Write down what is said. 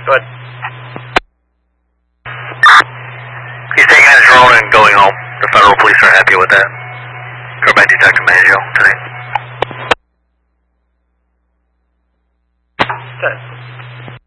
Go ahead. He's taking his drone and going home. The federal police are happy with that. Go by Detective Maggio tonight. Okay.